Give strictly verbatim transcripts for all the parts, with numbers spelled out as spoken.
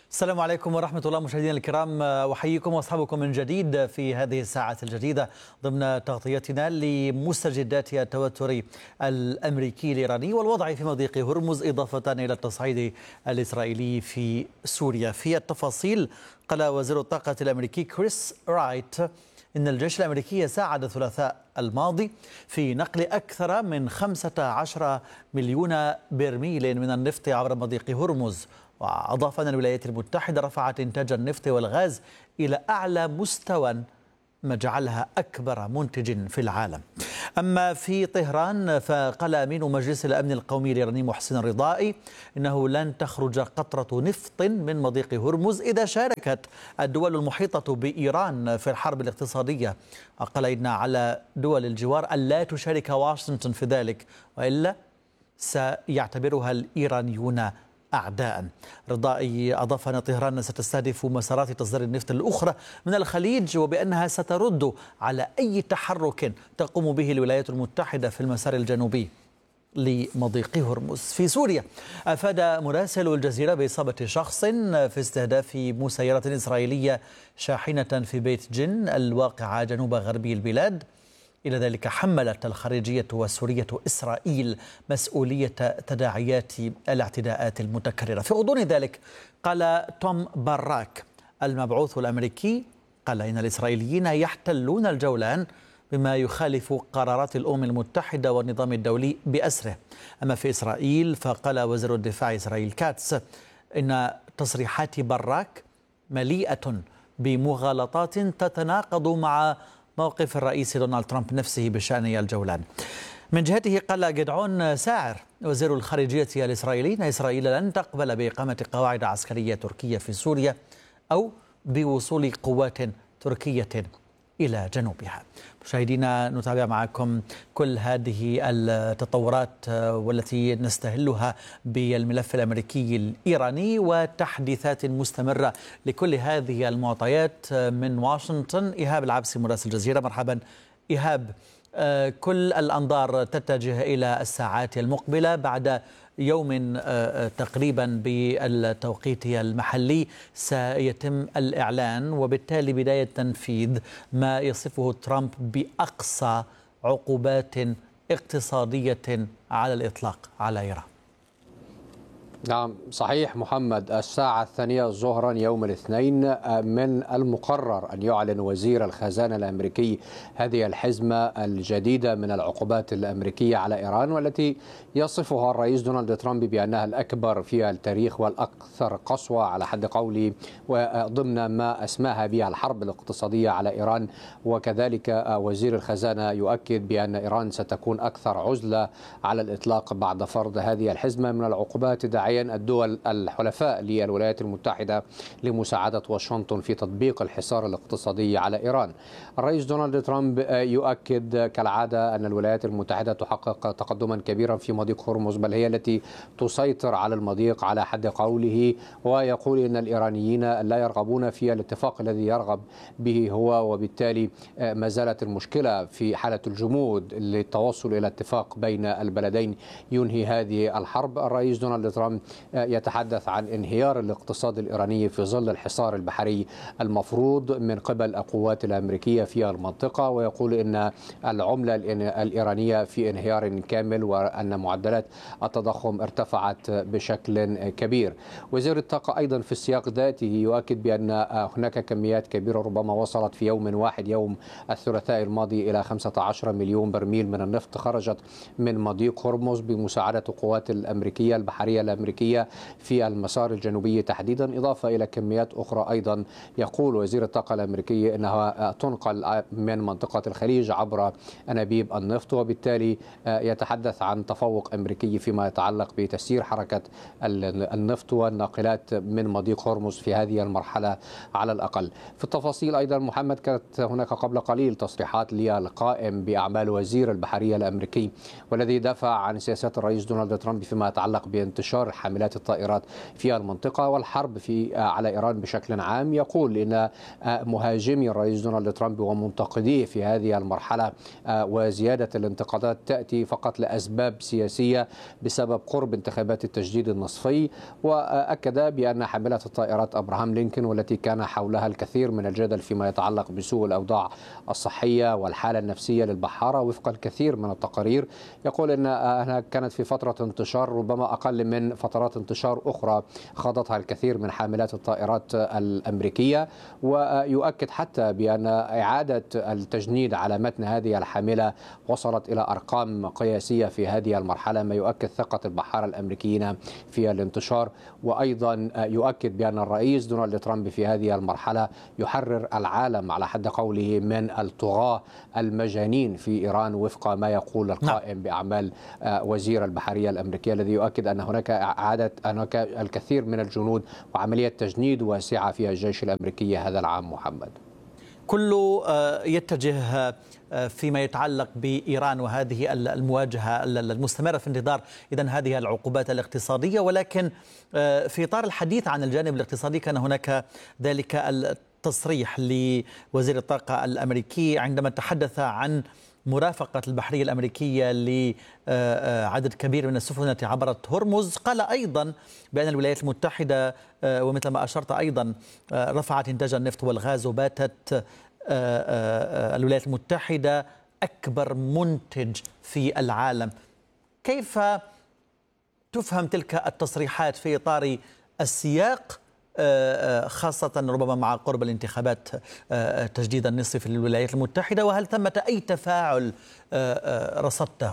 السلام عليكم ورحمة الله مشاهدينا الكرام، أحييكم وأصحابكم من جديد في هذه الساعة الجديدة ضمن تغطيتنا لمستجدات التوتر الأمريكي الإيراني والوضع في مضيق هرمز، إضافة إلى التصعيد الإسرائيلي في سوريا. في التفاصيل قال وزير الطاقة الأمريكي كريس رايت إن الجيش الأمريكي ساعد الثلاثاء الماضي في نقل أكثر من خمسة عشر مليون برميل من النفط عبر مضيق هرمز. وأضاف أن الولايات المتحدة رفعت إنتاج النفط والغاز إلى أعلى مستوى، ما جعلها أكبر منتج في العالم. أما في طهران فقال أمين مجلس الأمن القومي الإيراني محسن الرضائي إنه لن تخرج قطرة نفط من مضيق هرمز إذا شاركت الدول المحيطة بإيران في الحرب الاقتصادية. قال إن على دول الجوار ألا تشارك واشنطن في ذلك، وإلا سيعتبرها الإيرانيون أعداء. رضائي أضاف أن طهران ستستهدف مسارات تصدير النفط الأخرى من الخليج، وبأنها سترد على أي تحرك تقوم به الولايات المتحدة في المسار الجنوبي لمضيق هرمز. في سوريا أفاد مراسل الجزيرة بإصابة شخص في استهداف مسيرة إسرائيلية شاحنة في بيت جن الواقعة جنوب غربي البلاد. إلى ذلك حملت الخارجية السورية إسرائيل مسؤولية تداعيات الاعتداءات المتكررة. في غضون ذلك قال توم باراك المبعوث الأمريكي قال إن الإسرائيليين يحتلون الجولان بما يخالف قرارات الأمم المتحدة والنظام الدولي بأسره. أما في إسرائيل فقال وزير الدفاع إسرائيل كاتس إن تصريحات باراك مليئة بمغالطات تتناقض مع موقف الرئيس دونالد ترامب نفسه بشأن الجولان. من جهته قال جدعون ساعر وزير الخارجية الإسرائيلي أن إسرائيل لن تقبل بإقامة قواعد عسكرية تركية في سوريا أو بوصول قوات تركية إلى جنوبها. مشاهدينا، نتابع معكم كل هذه التطورات والتي نستهلها بالملف الأمريكي الإيراني وتحديثات مستمرة لكل هذه المعطيات من واشنطن. إيهاب العبسي مراسل الجزيرة، مرحبا إيهاب. كل الأنظار تتجه إلى الساعات المقبلة بعد يوم تقريبا بالتوقيت المحلي سيتم الإعلان وبالتالي بداية تنفيذ ما يصفه ترامب بأقصى عقوبات اقتصادية على الإطلاق على إيران. نعم صحيح محمد، الساعة الثانية ظهرا يوم الاثنين من المقرر أن يعلن وزير الخزانة الأمريكي هذه الحزمة الجديدة من العقوبات الأمريكية على إيران، والتي يصفها الرئيس دونالد ترامب بأنها الأكبر في التاريخ والأكثر قسوة على حد قولي، وضمن ما أسماها بها الحرب الاقتصادية على إيران. وكذلك وزير الخزانة يؤكد بأن إيران ستكون أكثر عزلة على الإطلاق بعد فرض هذه الحزمة من العقوبات، داعيا الدول الحلفاء للولايات المتحدة لمساعدة واشنطن في تطبيق الحصار الاقتصادي على إيران. الرئيس دونالد ترامب يؤكد كالعادة أن الولايات المتحدة تحقق تقدما كبيرا في مضيق هرمز، بل هي التي تسيطر على المضيق على حد قوله، ويقول أن الإيرانيين لا يرغبون في الاتفاق الذي يرغب به هو، وبالتالي ما زالت المشكلة في حالة الجمود للتوصل إلى اتفاق بين البلدين ينهي هذه الحرب. الرئيس دونالد ترامب يتحدث عن انهيار الاقتصاد الإيراني في ظل الحصار البحري المفروض من قبل القوات الأمريكية في المنطقة، ويقول أن العملة الإيرانية في انهيار كامل وأن معدلات التضخم ارتفعت بشكل كبير. وزير الطاقة أيضا في السياق ذاته يؤكد بأن هناك كميات كبيرة ربما وصلت في يوم واحد يوم الثلاثاء الماضي إلى خمسة عشر مليون برميل من النفط خرجت من مضيق هرمز بمساعدة القوات الأمريكية البحرية الأمريكية في المسار الجنوبي تحديدا، إضافة إلى كميات أخرى. أيضا يقول وزير الطاقة الأمريكي أنها تنقل من منطقة الخليج عبر أنابيب النفط، وبالتالي يتحدث عن تفوق أمريكي فيما يتعلق بتسيير حركة النفط والناقلات من مضيق هرمز في هذه المرحلة على الأقل. في التفاصيل أيضا محمد، كانت هناك قبل قليل تصريحات للقائم بأعمال وزير البحرية الأمريكي والذي دافع عن سياسات الرئيس دونالد ترامب فيما يتعلق بانتشار حاملات الطائرات في المنطقة والحرب في على إيران بشكل عام. يقول إن مهاجمي الرئيس دونالد ترامب ومنتقديه في هذه المرحلة وزيادة الانتقادات تأتي فقط لأسباب سياسية بسبب قرب انتخابات التجديد النصفي. وأكد بأن حاملات الطائرات أبراهام لينكولن والتي كان حولها الكثير من الجدل فيما يتعلق بسوء الأوضاع الصحية والحالة النفسية للبحارة وفق الكثير من التقارير، يقول أنها كانت في فترة انتشار ربما أقل من فترات انتشار أخرى خاضتها الكثير من حاملات الطائرات الأمريكية. ويؤكد حتى بأن إعادة التجنيد على متن هذه الحاملة وصلت إلى أرقام قياسية في هذه المرحلة، ما يؤكد ثقة البحارة الأمريكيين في الانتشار. وأيضا يؤكد بأن الرئيس دونالد ترامب في هذه المرحلة يحرر العالم على حد قوله من الطغاة المجانين في إيران وفق ما يقول القائم بأعمال وزير البحرية الأمريكية، الذي يؤكد أن هناك إعادة هناك الكثير من الجنود وعملية تجنيد واسعة في الجيش الأمريكي هذا العام. محمد، كله يتجه فيما يتعلق بإيران وهذه المواجهة المستمرة في انتظار إذن هذه العقوبات الاقتصادية. ولكن في إطار الحديث عن الجانب الاقتصادي كان هناك ذلك التصريح لوزير الطاقة الأمريكي عندما تحدث عن مرافقة البحرية الأمريكية لعدد كبير من السفن التي عبرت هرمز. قال أيضا بأن الولايات المتحدة ومثل ما أشرت أيضا رفعت إنتاج النفط والغاز، وباتت الولايات المتحدة أكبر منتج في العالم. كيف تفهم تلك التصريحات في إطار السياق، خاصة ربما مع قرب الانتخابات تجديد النصف في الولايات المتحدة؟ وهل ثمة أي تفاعل رصدته؟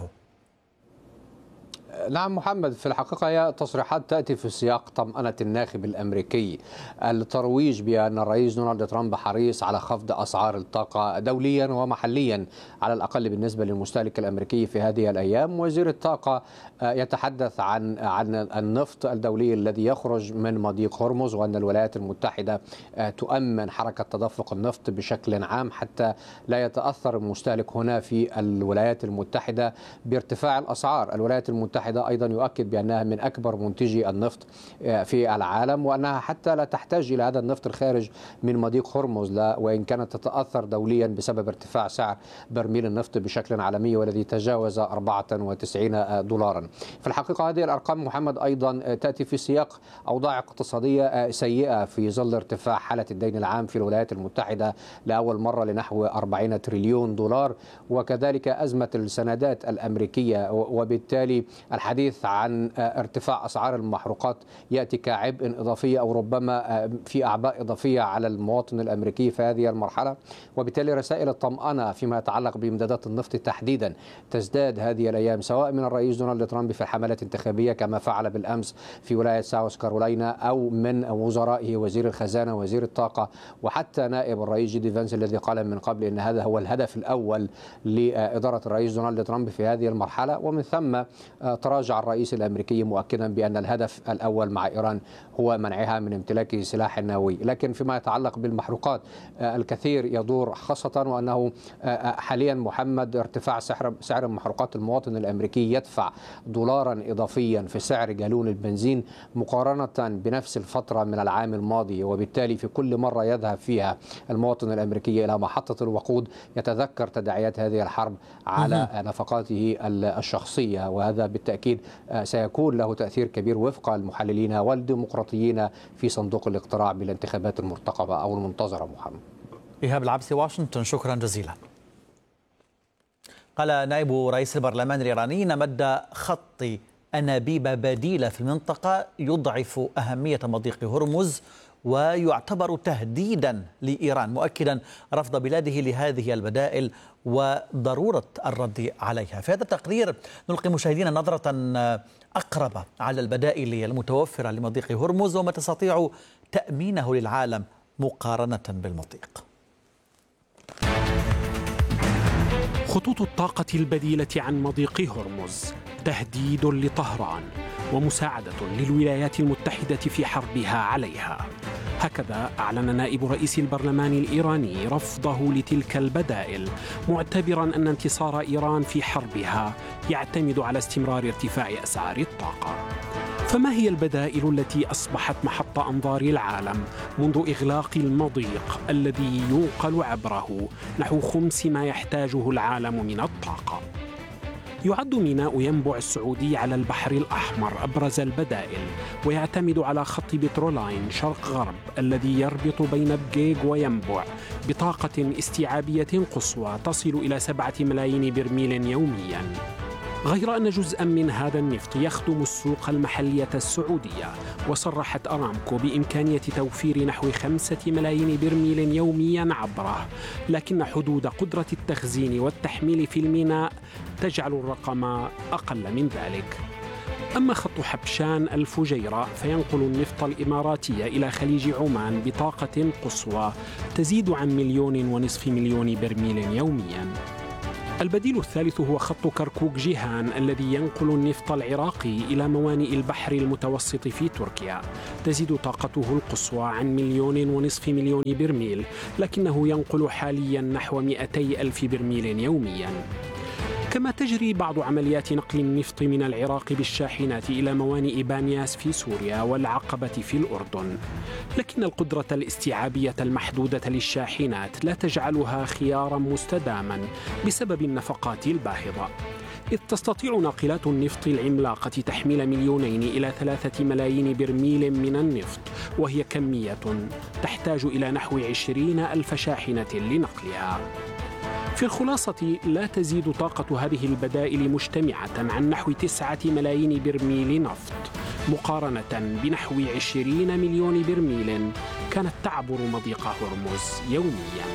نعم محمد، في الحقيقة هي تصريحات تأتي في سياق طمأنة الناخب الأمريكي، الترويج بأن الرئيس دونالد ترامب حريص على خفض أسعار الطاقة دوليا ومحليا على الأقل بالنسبة للمستهلك الأمريكي في هذه الأيام. وزير الطاقة يتحدث عن عن النفط الدولي الذي يخرج من مضيق هرمز، وأن الولايات المتحدة تؤمن حركة تدفق النفط بشكل عام حتى لا يتأثر المستهلك هنا في الولايات المتحدة بارتفاع الأسعار. الولايات المتحدة أيضا يؤكد بأنها من أكبر منتجي النفط في العالم، وأنها حتى لا تحتاج إلى هذا النفط الخارج من مضيق هرمز، لا وإن كانت تتأثر دوليا بسبب ارتفاع سعر برميل النفط بشكل عالمي والذي تجاوز أربعة وتسعين دولارا. في الحقيقة هذه الأرقام محمد أيضا تأتي في سياق أوضاع اقتصادية سيئة في ظل ارتفاع حالة الدين العام في الولايات المتحدة لأول مرة لنحو أربعين تريليون دولار، وكذلك أزمة السندات الأمريكية. وبالتالي الحديث عن ارتفاع أسعار المحروقات يأتي كعبء إضافي أو ربما في أعباء إضافية على المواطن الأمريكي في هذه المرحلة. وبالتالي رسائل الطمأنة فيما يتعلق بإمدادات النفط تحديدا تزداد هذه الأيام، سواء من الرئيس دونالد ترامب في الحملات الانتخابية كما فعل بالأمس في ولاية ساوث كارولاينا، أو من وزرائه وزير الخزانة وزير الطاقة وحتى نائب الرئيس جي دي فانس الذي قال من قبل أن هذا هو الهدف الأول لإدارة الرئيس دونالد ترامب في هذه المرحلة. ومن ثم تراجع الرئيس الأمريكي مؤكدا بأن الهدف الأول مع إيران هو منعها من امتلاك سلاح نووي. لكن فيما يتعلق بالمحروقات الكثير يدور، خاصة وأنه حاليا محمد ارتفاع سعر سعر محروقات المواطن الأمريكي يدفع دولارا إضافيا في سعر جالون البنزين مقارنة بنفس الفترة من العام الماضي. وبالتالي في كل مرة يذهب فيها المواطن الأمريكي إلى محطة الوقود يتذكر تداعيات هذه الحرب على نفقاته الشخصية، وهذا بالتأكيد سيكون له تأثير كبير وفق المحللين والديمقراطيين في صندوق الاقتراع بالانتخابات المرتقبة أو المنتظرة. محمد إيهاب العبسي، واشنطن، شكرا جزيلا. قال نائب رئيس البرلمان الإيراني إن مد خط أنابيب بديلة في المنطقة يضعف أهمية مضيق هرمز ويعتبر تهديدا لإيران، مؤكدا رفض بلاده لهذه البدائل وضرورة الرد عليها. في هذا التقرير نلقي مشاهدينا نظرة أقرب على البدائل المتوفرة لمضيق هرمز وما تستطيع تأمينه للعالم مقارنة بالمضيق. خطوط الطاقة البديلة عن مضيق هرمز تهديد لطهران ومساعدة للولايات المتحدة في حربها عليها. هكذا أعلن نائب رئيس البرلمان الإيراني رفضه لتلك البدائل، معتبرا أن انتصار إيران في حربها يعتمد على استمرار ارتفاع أسعار الطاقة. فما هي البدائل التي أصبحت محط أنظار العالم منذ إغلاق المضيق الذي ينقل عبره نحو خمس ما يحتاجه العالم من الطاقة؟ يعد ميناء ينبع السعودي على البحر الأحمر أبرز البدائل، ويعتمد على خط بترولاين شرق غرب الذي يربط بين بقيق وينبع بطاقة استيعابية قصوى تصل إلى سبعة ملايين برميل يومياً. غير أن جزءاً من هذا النفط يخدم السوق المحلية السعودية، وصرحت أرامكو بإمكانية توفير نحو خمسة ملايين برميل يومياً عبره، لكن حدود قدرة التخزين والتحميل في الميناء تجعل الرقم أقل من ذلك. أما خط حبشان الفجيرة فينقل النفط الإماراتي إلى خليج عمان بطاقة قصوى تزيد عن مليون ونصف مليون برميل يومياً. البديل الثالث هو خط كركوك جيهان الذي ينقل النفط العراقي إلى موانئ البحر المتوسط في تركيا، تزيد طاقته القصوى عن مليون ونصف مليون برميل، لكنه ينقل حالياً نحو مئتي ألف برميل يومياً. كما تجري بعض عمليات نقل النفط من العراق بالشاحنات إلى موانئ بانياس في سوريا والعقبة في الأردن، لكن القدرة الاستيعابية المحدودة للشاحنات لا تجعلها خياراً مستداماً بسبب النفقات الباهظة، إذ تستطيع ناقلات النفط العملاقة تحميل مليونين إلى ثلاثة ملايين برميل من النفط، وهي كمية تحتاج إلى نحو عشرين ألف شاحنة لنقلها. في الخلاصة لا تزيد طاقة هذه البدائل مجتمعة عن نحو تسعة ملايين برميل نفط، مقارنة بنحو عشرين مليون برميل كانت تعبر مضيق هرمز يومياً.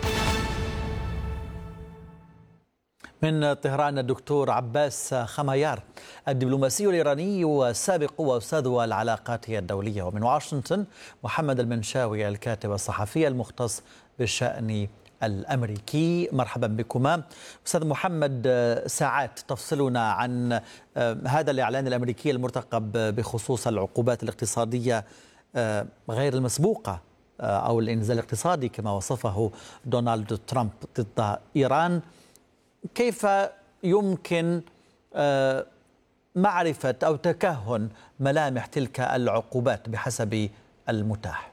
من طهران الدكتور عباس خمايار الدبلوماسي الإيراني والسابق وأستاذ العلاقات الدولية، ومن واشنطن محمد المنشاوي الكاتب الصحفي المختص بالشأن الأمريكي. مرحبا بكما. أستاذ محمد، ساعات تفصلنا عن هذا الإعلان الأمريكي المرتقب بخصوص العقوبات الاقتصادية غير المسبوقة أو الإنزال الاقتصادي كما وصفه دونالد ترامب ضد إيران. كيف يمكن معرفة أو تكهن ملامح تلك العقوبات بحسب المتاح؟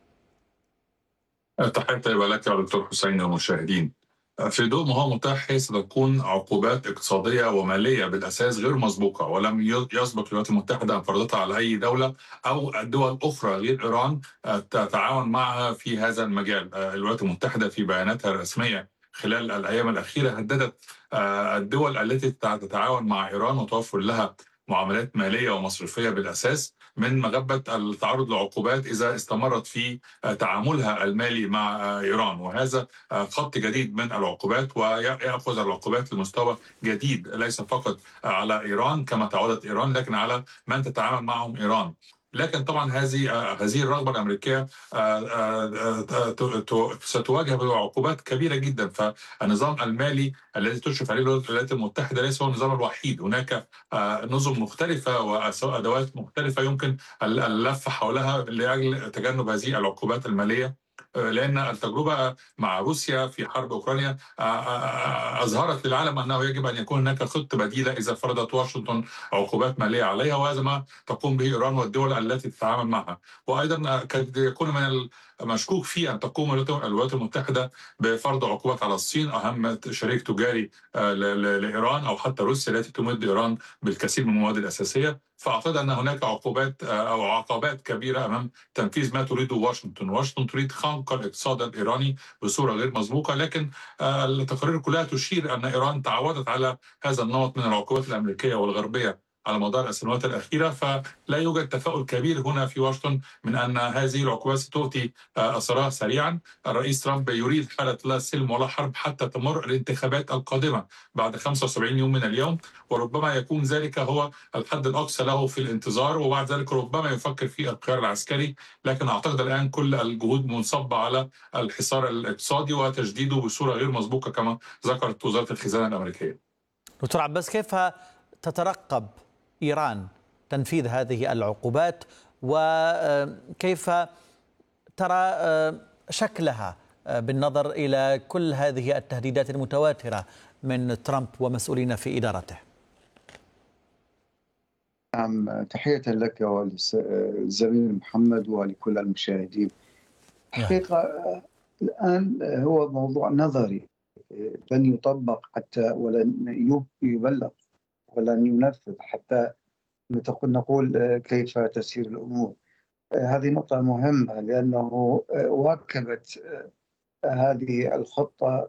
تحياتي لك يا دكتور حسين والمشاهدين. في ضوء ما هو متاح هي ستكون عقوبات اقتصادية ومالية بالأساس غير مسبوقة، ولم يسبق الولايات المتحدة أن فرضتها على أي دولة أو دول أخرى غير إيران تتعاون معها في هذا المجال. الولايات المتحدة في بياناتها الرسمية خلال الأيام الأخيرة هددت الدول التي تتعاون مع إيران وتوفر لها معاملات مالية ومصرفية بالأساس من مغبة التعرض لعقوبات إذا استمرت في تعاملها المالي مع إيران، وهذا خط جديد من العقوبات، ويأخذ العقوبات لمستوى جديد ليس فقط على إيران كما تعودت إيران لكن على من تتعامل معهم إيران. لكن طبعا هذه هذه الرغبه الامريكيه ستواجه بعقوبات كبيره جدا. فالنظام المالي الذي تشرف عليه الولايات المتحده ليس هو النظام الوحيد، هناك نظم مختلفه وادوات مختلفه يمكن اللف حولها لاجل تجنب هذه العقوبات الماليه، لأن التجربة مع روسيا في حرب أوكرانيا أظهرت للعالم أنه يجب أن يكون هناك خطة بديلة إذا فرضت واشنطن عقوبات مالية عليها، وهذا ما تقوم به إيران والدول التي تتعامل معها. وأيضا قد يكون من المشكوك في أن تقوم الولايات المتحدة بفرض عقوبات على الصين، أهم شريك تجاري لإيران، أو حتى روسيا التي تمد إيران بالكثير من المواد الأساسية. فأعتقد أن هناك عقوبات أو عقبات كبيرة أمام تنفيذ ما تريده واشنطن. واشنطن تريد خنق الاقتصاد الإيراني بصورة غير مسبوقة، لكن التقارير كلها تشير أن إيران تعودت على هذا النمط من العقوبات الأمريكية والغربية على مدار السنوات الأخيرة، فلا يوجد تفاؤل كبير هنا في واشنطن من أن هذه العقوبات ستؤتي أثرها سريعا. الرئيس ترامب يريد حالة لا سلم ولا حرب حتى تمر الانتخابات القادمة بعد خمسة وسبعين يوم من اليوم، وربما يكون ذلك هو الحد الأقصى له في الانتظار، وبعد ذلك ربما يفكر في الخيار العسكري. لكن أعتقد الآن كل الجهود منصبة على الحصار الاقتصادي وتجديده بصورة غير مسبوقة كما ذكرت وزارة الخزانة الأمريكية. دكتور عباس، كيف تترقب إيران تنفيذ هذه العقوبات، وكيف ترى شكلها بالنظر إلى كل هذه التهديدات المتواترة من ترامب ومسؤولين في إدارته؟ نعم، تحية لك وللزميل محمد ولكل المشاهدين. نعم. حقيقة الآن هو موضوع نظري لن يطبق حتى ولن يبلغ ولن ينفذ حتى نقول كيف تسير الأمور. هذه نقطة مهمة لأنه واكبت هذه الخطة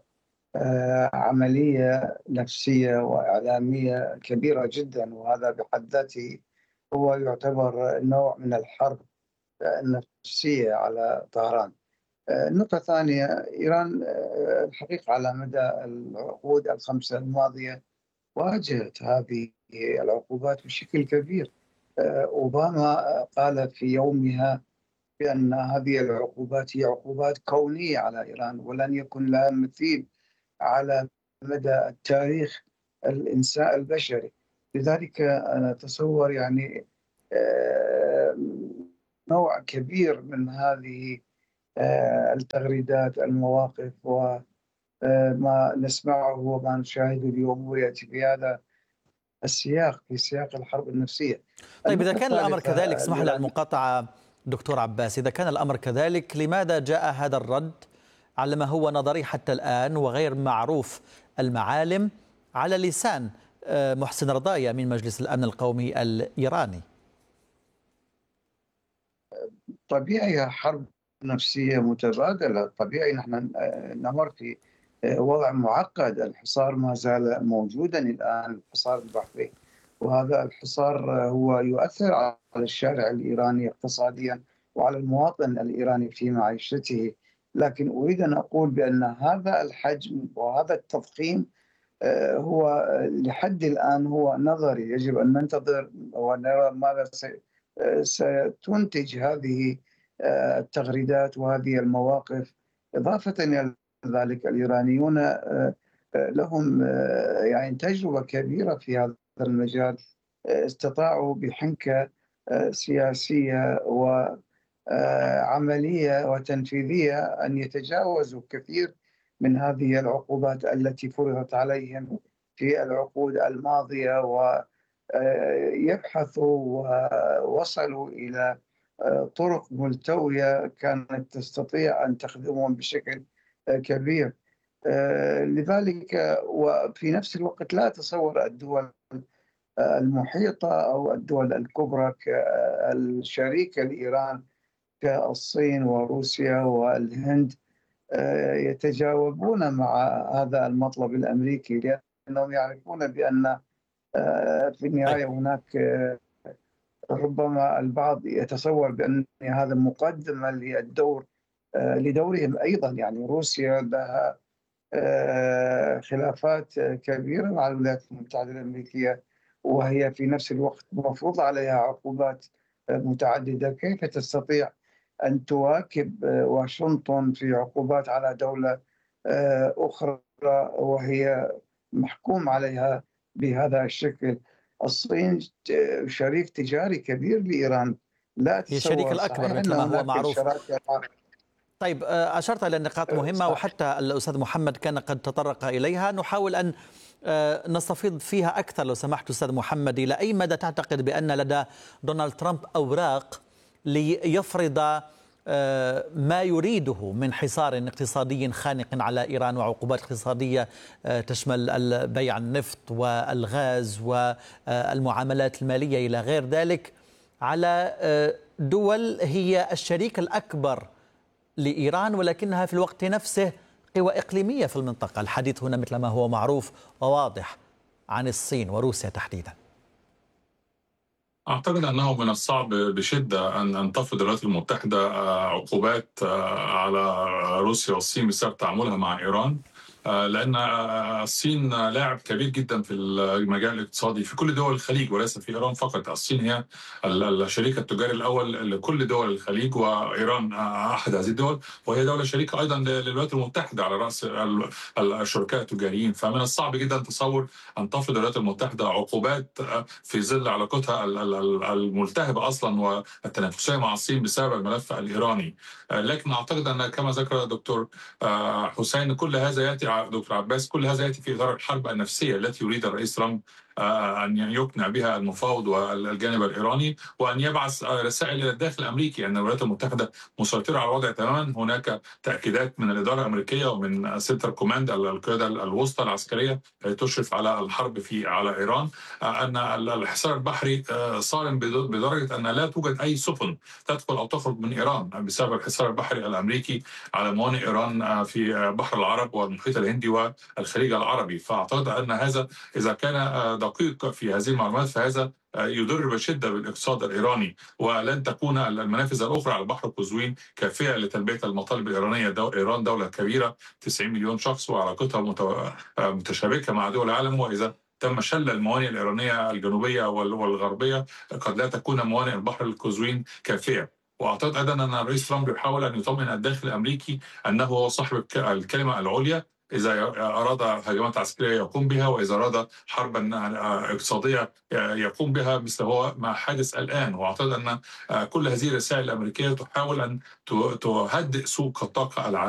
عملية نفسية وإعلامية كبيرة جدا، وهذا بحد ذاته هو يعتبر نوع من الحرب النفسية على طهران. النقطة الثانية، إيران الحقيقة على مدى العقود الخمسة الماضية واجهت هذه العقوبات بشكل كبير. أوباما قال في يومها بأن هذه العقوبات هي عقوبات كونية على إيران ولن يكن لها مثيل على مدى التاريخ الإنسان البشري. لذلك أنا أتصور يعني نوع كبير من هذه التغريدات، المواقف، وما نسمعه وما نشاهده اليوم ويأتي بهذا السياق في سياق الحرب النفسية. طيب إذا كان الأمر كذلك، اسمح لي المقاطعة دكتور عباس، إذا كان الأمر كذلك لماذا جاء هذا الرد على ما هو نظري حتى الآن وغير معروف المعالم على لسان محسن رضايا من مجلس الأمن القومي الإيراني؟ طبيعي حرب نفسية متبادلة، طبيعي نحن نمر في وضع معقد. الحصار ما زال موجودا الآن، الحصار البحري، وهذا الحصار هو يؤثر على الشارع الإيراني اقتصاديا وعلى المواطن الإيراني في معيشته. لكن أريد أن أقول بأن هذا الحجم وهذا التضخيم هو لحد الآن هو نظري. يجب أن ننتظر ونرى ماذا ستنتج هذه التغريدات وهذه المواقف. إضافة إلى ذلك الإيرانيون لهم يعني تجربة كبيرة في هذا المجال، استطاعوا بحنكة سياسية وعملية وتنفيذية أن يتجاوزوا كثير من هذه العقوبات التي فرضت عليهم في العقود الماضية، ويبحثوا ووصلوا إلى طرق ملتوية كانت تستطيع أن تخدمهم بشكل كبير. لذلك وفي نفس الوقت لا أتصور الدول المحيطة أو الدول الكبرى كالشريكة لإيران كالصين وروسيا والهند يتجاوبون مع هذا المطلب الأمريكي، لأنهم يعرفون بأن في النهاية هناك ربما البعض يتصور بأن هذا مقدمة للدور لدورهم أيضا. يعني روسيا لها خلافات كبيرة مع الولايات المتحدة الأمريكية، وهي في نفس الوقت مفروض عليها عقوبات متعددة. كيف تستطيع أن تواكب واشنطن في عقوبات على دولة أخرى وهي محكوم عليها بهذا الشكل؟ الصين شريك تجاري كبير لإيران، لا هي الشريك الأكبر مثل ما هو معروف. طيب أشرت إلى نقاط مهمة وحتى الأستاذ محمد كان قد تطرق إليها، نحاول أن نستفيض فيها أكثر لو سمحت أستاذ محمد. إلى أي مدى تعتقد بأن لدى دونالد ترامب أوراق ليفرض ما يريده من حصار اقتصادي خانق على إيران وعقوبات اقتصادية تشمل بيع النفط والغاز والمعاملات المالية إلى غير ذلك على دول هي الشريك الأكبر لإيران ولكنها في الوقت نفسه قوى إقليمية في المنطقة؟ الحديث هنا مثل ما هو معروف وواضح عن الصين وروسيا تحديدا. أعتقد أنه من الصعب بشدة أن أن تفرض الولايات المتحدة عقوبات على روسيا والصين بسبب تعاملها مع إيران، لأن الصين لاعب كبير جدا في المجال الاقتصادي في كل دول الخليج وليس في إيران فقط. الصين هي الشريك التجاري الأول لكل دول الخليج، وإيران أحد هذه الدول، وهي دولة شريكة أيضا للولايات المتحدة على رأس الشركاء التجاريين. فمن الصعب جدا تصور أن تفرض الولايات المتحدة عقوبات في ظل علاقتها الملتهبة أصلا والتنافسية مع الصين بسبب الملف الإيراني. لكن أعتقد أن كما ذكر دكتور حسين كل هذا يأتي دكتور عباس كل هذا يأتي في إطار الحرب النفسية التي يريد الرئيس ترامب أن يقنع بها المفاوض والجانب الإيراني، وأن يبعث رسائل إلى الداخل الأمريكي أن الولايات المتحدة مسيطرة على الوضع تماما. هناك تأكيدات من الإدارة الأمريكية ومن سنتر كوماند القيادة الوسطى العسكرية تشرف على الحرب في على إيران أن الحصار البحري صارم بدرجة أن لا توجد أي سفن تدخل أو تخرج من إيران بسبب الحصار البحري الأمريكي على موانئ إيران في بحر العرب والمحيط الهندي والخليج العربي. فأعتقد أن هذا إذا كان دقيق في هذه المعلومات فهذا يضر بشدة بالاقتصاد الإيراني، ولن تكون المنافذ الأخرى على بحر قزوين كافية لتلبية المطالب الإيرانية. دو إيران دولة كبيرة تسعين مليون شخص وعلاقتها متشابكة مع دول العالم، وإذا تم شل الموانئ الإيرانية الجنوبية والغربية قد لا تكون موانئ البحر القزوين كافية. واعتقد ايضا ان الرئيس ترامب يحاول ان يطمئن الداخل الامريكي انه هو صاحب الكلمه العليا اذا اراد هجمات عسكريه يقوم بها، واذا اراد حربا اقتصاديه يقوم بها مثل هو ما حادث الان. واعتقد ان كل هذه الرسائل الامريكيه تحاول ان تهدئ سوق الطاقه العالمي